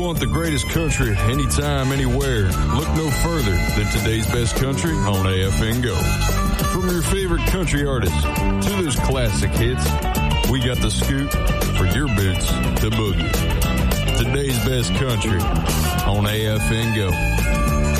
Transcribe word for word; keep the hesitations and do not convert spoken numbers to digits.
want the greatest country anytime, anywhere, look no further than today's best country on A F N Go. From your favorite country artists to those classic hits, we got the scoop for your boots to boogie. Today's best country on A F N Go.